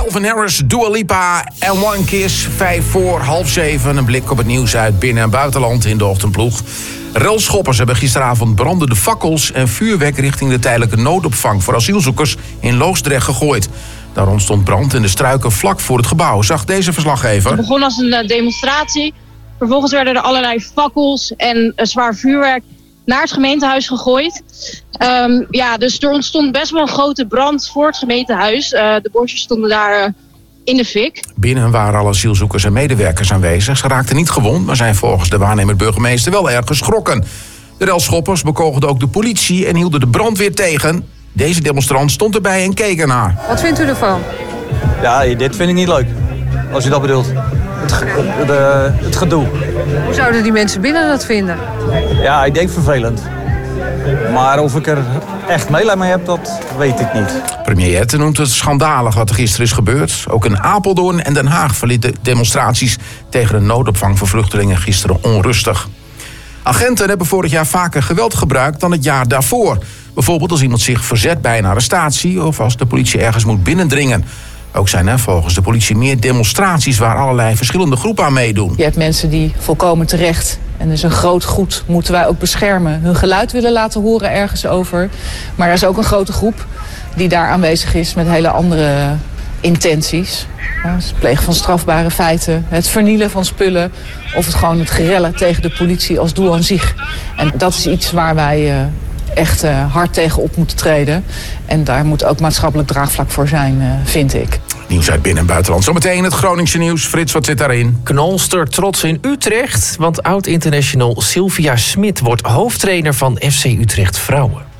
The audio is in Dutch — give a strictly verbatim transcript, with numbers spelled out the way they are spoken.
Calvin Harris, Dua Lipa en One Kiss. Vijf voor half zeven. Een blik op het nieuws uit binnen- en buitenland in de ochtendploeg. Relschoppers hebben gisteravond brandende fakkels en vuurwerk richting de tijdelijke noodopvang voor asielzoekers in Loosdrecht gegooid. Daar ontstond brand in de struiken vlak voor het gebouw, zag deze verslaggever. Het begon als een demonstratie. Vervolgens werden er allerlei fakkels en zwaar vuurwerk naar het gemeentehuis gegooid. Um, ja, dus er ontstond best wel een grote brand voor het gemeentehuis. Uh, de bosjes stonden daar uh, in de fik. Binnen waren alle asielzoekers en medewerkers aanwezig. Ze raakten niet gewond, maar zijn volgens de waarnemend burgemeester wel erg geschrokken. De relschoppers bekogelden ook de politie en hielden de brandweer tegen. Deze demonstrant stond erbij en keek ernaar. Wat vindt u ervan? Ja, dit vind ik niet leuk, als u dat bedoelt. Het, ge- de, het gedoe. Hoe zouden die mensen binnen dat vinden? Ja, ik denk vervelend. Maar of ik er echt meelij mee heb, dat weet ik niet. Premier Jette noemt het schandalig wat er gisteren is gebeurd. Ook in Apeldoorn en Den Haag verliepen demonstraties tegen een noodopvang voor vluchtelingen gisteren onrustig. Agenten hebben vorig jaar vaker geweld gebruikt dan het jaar daarvoor. Bijvoorbeeld als iemand zich verzet bij een arrestatie of als de politie ergens moet binnendringen. Ook zijn er volgens de politie meer demonstraties waar allerlei verschillende groepen aan meedoen. Je hebt mensen die volkomen terecht, en dus een groot goed moeten wij ook beschermen, hun geluid willen laten horen ergens over. Maar er is ook een grote groep die daar aanwezig is met hele andere intenties. Ja, het plegen van strafbare feiten, het vernielen van spullen of het gewoon het gerellen tegen de politie als doel aan zich. En dat is iets waar wij uh, echt uh, hard tegen op moeten treden. En daar moet ook maatschappelijk draagvlak voor zijn, uh, vind ik. Nieuws uit binnen- en buitenland. Zometeen het Groningse nieuws. Frits, wat zit daarin? Knolster trots in Utrecht, want oud-international Sylvia Smit wordt hoofdtrainer van F C Utrecht Vrouwen.